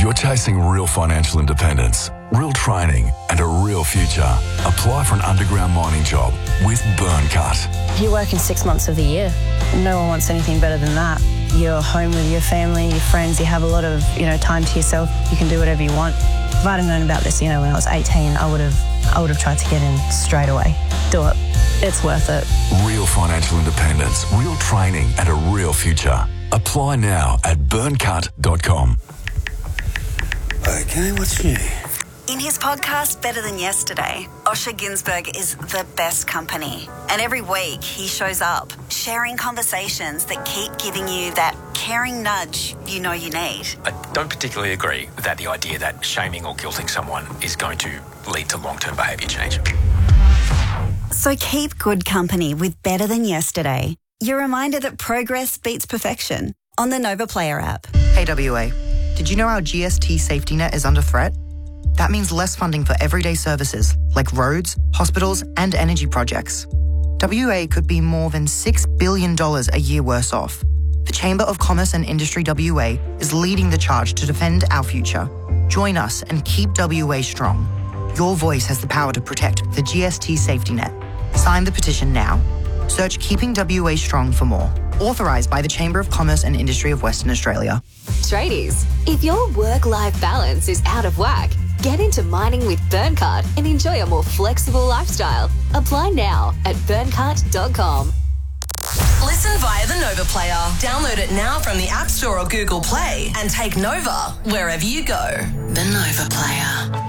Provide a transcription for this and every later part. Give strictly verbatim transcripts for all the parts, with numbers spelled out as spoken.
you're chasing real financial independence, real training and a real future, apply for an underground mining job with Burncut. You're working six months of the year. No one wants anything better than that. You're home with your family, your friends, you have a lot of, you know, time to yourself. You can do whatever you want. If I'd have known about this, you know, when I was eighteen, I would have I would have tried to get in straight away. Do it. It's worth it. Real financial independence, real training and a real future. Apply now at burncut dot com. Okay, what's new? In his podcast, Better Than Yesterday, Osher Günsberg is the best company. And every week he shows up, sharing conversations that keep giving you that caring nudge you know you need. I don't particularly agree that the idea that shaming or guilting someone is going to lead to long-term behaviour change. So keep good company with Better Than Yesterday. Your reminder that progress beats perfection on the Nova Player app. Hey W A, did you know our G S T safety net is under threat? That means less funding for everyday services like roads, hospitals and energy projects. W A could be more than six billion dollars a year worse off. The Chamber of Commerce and Industry W A is leading the charge to defend our future. Join us and keep W A strong. Your voice has the power to protect the G S T safety net. Sign the petition now. Search Keeping W A Strong for more. Authorised by the Chamber of Commerce and Industry of Western Australia. Tradies, if your work-life balance is out of whack, get into mining with Burncut and enjoy a more flexible lifestyle. Apply now at burncut dot com. Listen via the Nova Player. Download it now from the App Store or Google Play and take Nova wherever you go. The Nova Player.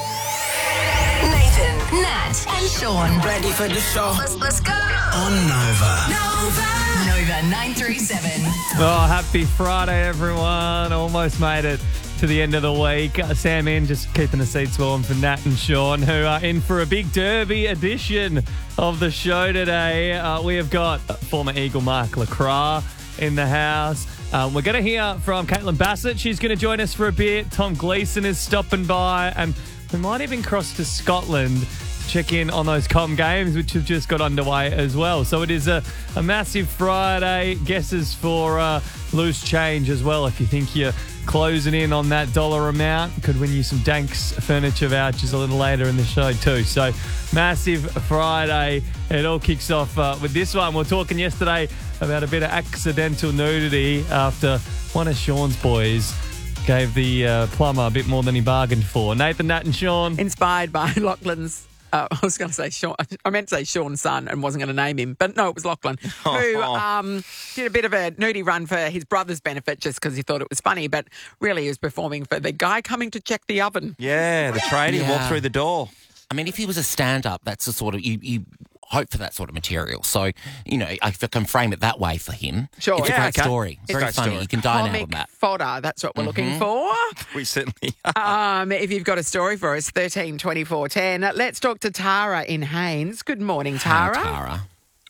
Nathan, Nat and Sean. Ready for the show? Let's, let's go. On Nova. Nova. Nova nine three seven. Oh, happy Friday, everyone. Almost made it to the end of the week. Uh, Sam in, just keeping the seats warm for Nat and Sean, who are in for a big derby edition of the show today. Uh, we have got former Eagle Mark Lacroix in the house. Um, we're going to hear from Caitlin Bassett. She's going to join us for a bit. Tom Gleeson is stopping by, and we might even cross to Scotland to check in on those Com Games, which have just got underway as well. So it is a, a massive Friday. Guesses for uh, loose change as well. If you think you're closing in on that dollar amount, could win you some Danks furniture vouchers a little later in the show too. So massive Friday. It all kicks off uh, with this one. We were talking yesterday about a bit of accidental nudity after one of Sean's boys gave the uh, plumber a bit more than he bargained for. Nathan, Nat and Sean. Inspired by Lachlan's, uh, I was going to say Sean, I meant to say Sean's son and wasn't going to name him, but no, it was Lachlan, who um, did a bit of a nudie run for his brother's benefit just because he thought it was funny, but really he was performing for the guy coming to check the oven. Yeah, the tradie Yeah. walked through the door. I mean, if he was a stand-up, that's the sort of, you, you hope for that sort of material. So, you know, if I can frame it that way for him, Sure. it's Yeah, a great okay. story. It's a Very great funny. story. You can dine out Comic on that. fodder, that's what we're looking Mhm. for. We certainly are. Um, if you've got a story for us, thirteen twenty-four ten. Let's talk to Tara in Haynes. Good morning, Tara. Hi, Tara.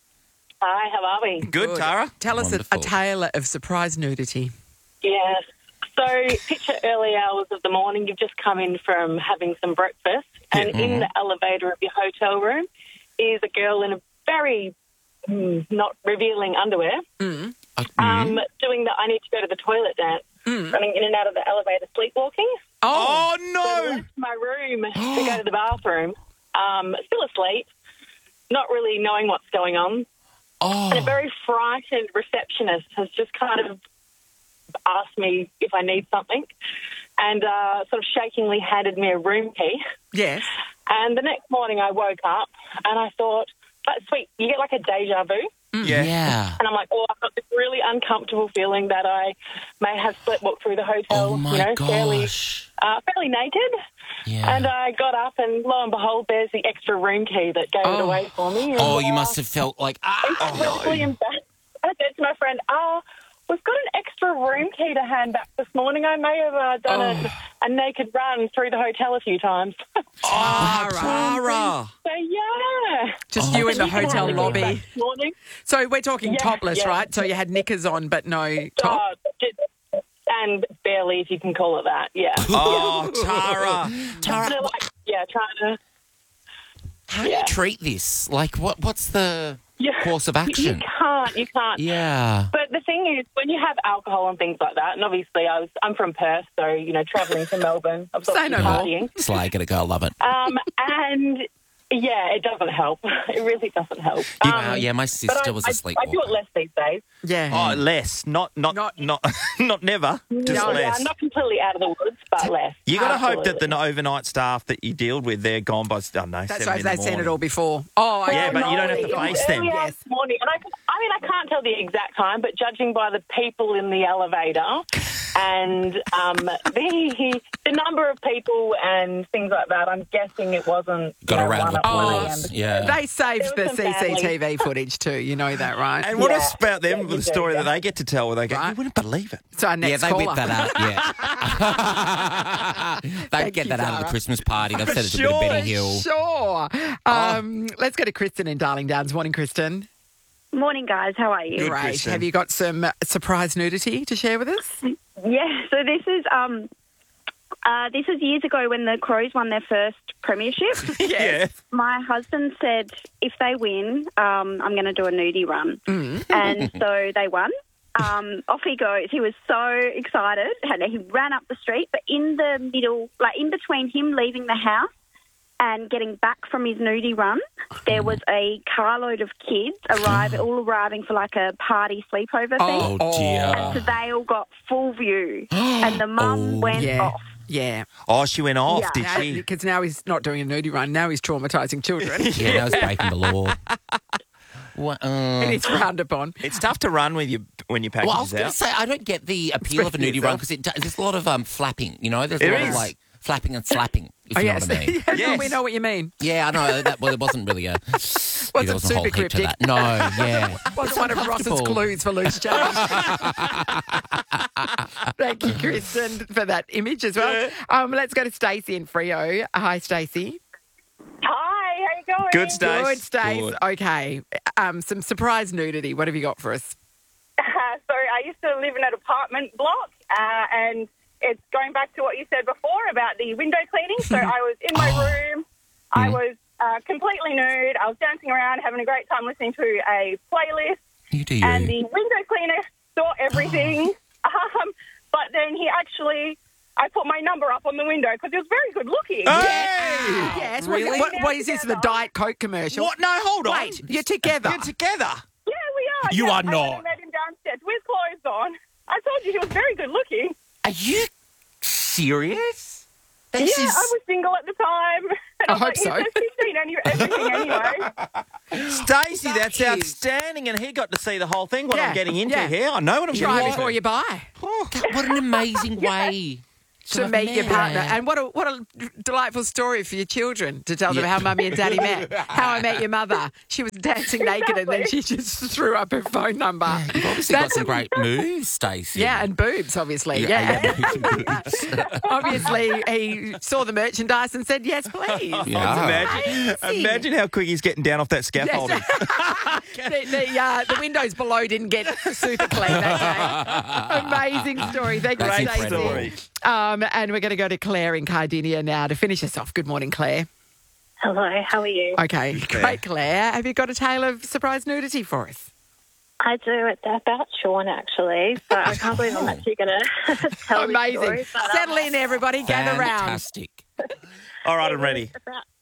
Hi, how are we? Good, Tara. Tell us a, a Wonderful. tale of surprise nudity. Yes. So, picture early hours of the morning. You've just come in from having some breakfast, and Yeah. in the elevator of your hotel room is a girl in a very mm, not revealing underwear, Mm. um, doing the I need to go to the toilet dance, Mm. running in and out of the elevator, sleepwalking. Oh, Oh, So I no. left my room to go to the bathroom, um, still asleep, not really knowing what's going on. Oh. And a very frightened receptionist has just kind of asked me if I need something and uh, sort of shakingly handed me a room key. yes. And the next morning I woke up and I thought, that's sweet, you get like a deja vu. Yeah. Yeah. And I'm like, oh, I've got this really uncomfortable feeling that I may have sleepwalked through the hotel, Oh, my you know, fairly, gosh. uh, fairly naked. Yeah. And I got up and lo and behold, there's the extra room key that gave it Oh. away for me. And, Oh, you uh, must have felt like, ah. incredibly embarrassed. I said to my friend, oh, we've got an extra room key to hand back this morning. I may have uh, done a, a naked run through the hotel a few times. Oh, Tara. Tara. So, yeah. Just Oh, you in the You can hotel have the key back lobby. this morning. So we're talking Yeah, topless, yeah. right? So you had knickers on but no top? Oh, just- and barely, if you can call it that, yeah. Oh, Tara. Kind of like, yeah, trying to... How do Yeah. you treat this? Like, what? what's the Yeah. course of You, you action? can't, you can't. Yeah. But the thing is, when you have alcohol and things like that, and obviously I was, I'm from Perth, so, you know, travelling to Melbourne, I've got Say some no more. partying. Slag it a go. I love it. Um, and, yeah, it doesn't help. It really doesn't help. You- Um, uh, yeah, my but sister I, was a I, sleepwalker. I do it less these days. Yeah. Oh, less. Not, not, not, not, not never. Just No, yeah, less. I'm not completely out of the woods, but less. You got to hope that Absolutely. the overnight staff that you deal with, they're gone by, I don't know, That's seven right, in the they've seen it morning. all before. Oh, I Yeah, but you don't have to It was face them. early hours morning, and I, I mean, I can't tell the exact time, but judging by the people in the elevator and um, the the number of people and things like that, I'm guessing it wasn't. Got you a know, round of one at one a m. applause. Yeah. They saved There the was some C C T V footage too. You know that, right? And what Yeah. else about them, Yeah, the you do, story yeah. that they get to tell where they go, Right. you wouldn't believe it. So our Yeah, next they caller. whip that out. Yeah. They Thank get you, that out of Tara. the Christmas party. They've said it's a bit of Sure, Benny Hill. Sure. Um, Let's go to Kristen in Darling Downs. Morning, Kristen. Morning, guys. How are you? Great. Kristen. Have you got some uh, surprise nudity to share with us? Yeah. So this is um, uh, this is years ago when the Crows won their first premiership. Yeah. My husband said, if they win, um, I'm going to do a nudie run, and so they won. Um, off he goes. He was so excited, and he ran up the street. But in the middle, like in between him leaving the house and getting back from his nudie run, there was a carload of kids arrive, all arriving for like a party sleepover thing. Oh, dear. And so they all got full view, and the mum Oh, went yeah. off. Yeah. Oh, she went off, Yeah. did Now, she? because now he's not doing a nudie run. Now he's traumatising children. Yeah, that was breaking the law. What, uh, And it's frowned upon. It's tough to run with you when you well, I was packages going to out. say, I don't get the appeal of a Speaking nudie run yourself. because it, there's a lot of um, flapping, you know? There's a There lot is. of, like, flapping and slapping, if Oh, you yes. know what I mean. Yes, Yes. we know what you mean. Yeah, I know. That, well, it wasn't really a... Wasn't there wasn't a whole super heap to cryptic. that. No, yeah. Wasn't one of Ross's uncomfortable. clues for loose change. Thank you, Kristen, for that image as well. Um, let's go to Stacey in Freo. Hi, Stacey. Hi, how you going? Good, Stace. Good, Stace. Good. Okay. Um, some surprise nudity. What have you got for us? Uh, so I used to live in an apartment block, uh, and it's going back to what you said before about the window cleaning. So I was in my room. I was uh, completely nude. I was dancing around, having a great time listening to a playlist. You do you. And the window cleaner saw everything. um, but then he actually, I put my number up on the window because it was very good looking. Hey! Yes. really? What, what is this, the Diet Coke commercial? What? No, hold on. Wait, you're together. You're together. Yeah, we are. You yeah. are I went not. and met him downstairs with clothes on. I told you he was very good looking. Are you serious? This yeah, is... I was single at the time. And I was hope like, so. He's fifteen any- everything anyway. Stacey, that's Thank you. outstanding, and he got to see the whole thing. What Yeah, I'm getting into yeah. here, I know what I'm Try getting before into. you buy. God, what an amazing way To have meet your met. partner. And what a what a delightful story for your children to tell them Yeah. how Mummy and Daddy met. How I met your mother. She was dancing naked and then she just threw up her phone number. You've obviously got some great moves, Stacey. Yeah, and boobs, obviously. Yeah, Yeah. yeah, boobs. Obviously, he saw the merchandise and said, yes, please. Yeah. Imagine, Amazing. imagine how quick he's getting down off that scaffolding. the the, uh, the windows below didn't get super clean that day. Amazing story. Thank you, That's Stacey. incredible. Um, and we're going to go to Claire in Cardinia now to finish us off. Good morning, Claire. Hello, how are you? Okay, great, Claire. Have you got a tale of surprise nudity for us? I do. It's about Sean, actually. So I can't believe I'm actually going to tell this Amazing. story. but, um, Settle in, everybody. Gather round. Fantastic. All right, I'm ready.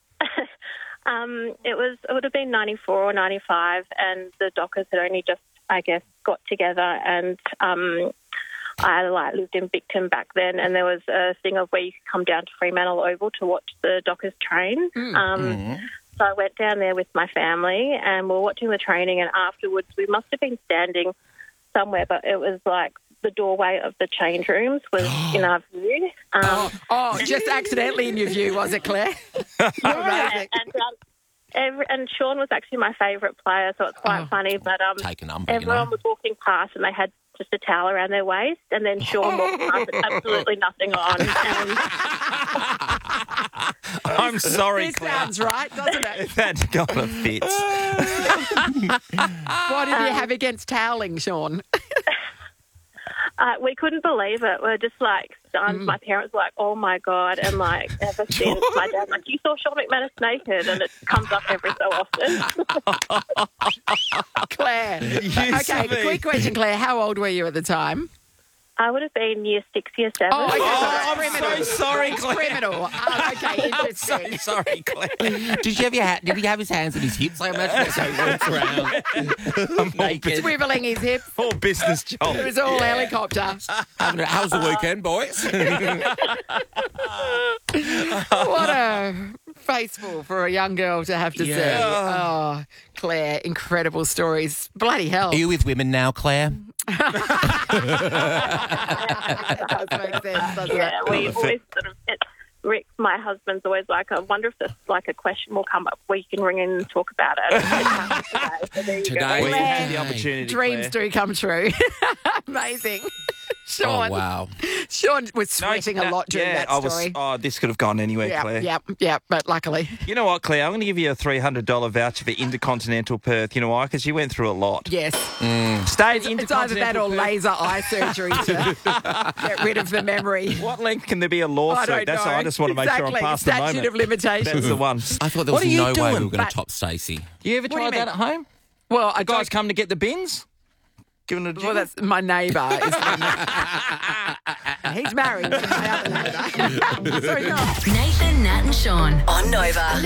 Um, it was. It would have been ninety-four or ninety-five, and the Dockers had only just, I guess, got together, and um, I like lived in Bicton back then, and there was a thing of where you could come down to Fremantle Oval to watch the Dockers train. Mm. Um, Mm. So I went down there with my family, and we were watching the training, and afterwards we must have been standing somewhere, but it was like the doorway of the change rooms was in our view. Um, Oh, oh, just accidentally in your view, was it, Claire? Yeah, Amazing. and, um, every, and Sean was actually my favourite player, so it's quite Oh. funny. But um, Take a number, you everyone know. was walking past, and they had just a towel around their waist, and then Sean walked past with absolutely nothing on. And I'm sorry, This Claire. sounds right, doesn't it? That's gotta fit. What did you Um, have against toweling, Sean? uh, we couldn't believe it. We are just like done. My parents were like, oh, my God. And, like, ever since, my dad's like, you saw Sean McManus naked, and it comes up every so often. Claire. Okay, quick question, Claire. How old were you at the time? I would have been year six, year seven. Oh, okay. Oh, I'm criminal. so sorry, It's Claire. criminal. Oh, okay, interesting. So sorry, Claire. Did you have your ha- Did he have his hands on his hips? I imagine so he walks around. I'm naked. Swiveling his hips. All business job. It was all helicopter. Having a- How's the weekend, boys? What a faceful for a young girl to have to see. Yeah. Oh, Claire, incredible stories. Bloody hell. Are you with women now, Claire? That does make sense, doesn't Yeah, it? we always sort of, it, Rick, my husband's always like, I wonder if this, like, a question will come up where you can ring in and talk about it. It happened today, so there you Today. go. Well, you had the opportunity, Dreams Claire. do come true. Amazing. Sean. Oh, wow. Sean was sweating No, a lot during yeah, that I was, story. oh, this could have gone anywhere, yeah, Claire. yeah, yeah, but luckily. You know what, Claire? I'm going to give you a three hundred dollars voucher for Intercontinental Perth. You know why? Because you went through a lot. Yes. Stay at It's either that or Intercontinental Perth. laser eye surgery to get rid of the memory. What length can there be a I lawsuit? don't That's know. all. I just want to make sure I'm Exactly. past the Statute moment. of limitations. That's the one. I thought there What was are you no way doing? we were going But- to top Stacey. You ever What do you tried that mean? at home? Well, I Guys guys come to get the bins? Giving it a Well, jiggle? that's my neighbour. Is He's married to my other neighbour. so no. Nathan, Nat and Sean on Nova.